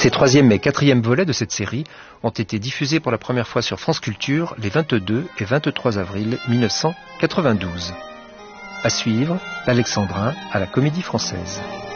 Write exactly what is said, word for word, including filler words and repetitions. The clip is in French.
Ces troisième et quatrième volets de cette série ont été diffusés pour la première fois sur France Culture les vingt-deux et vingt-trois avril mille neuf cent quatre-vingt-douze. À suivre, l'Alexandrin à la Comédie Française.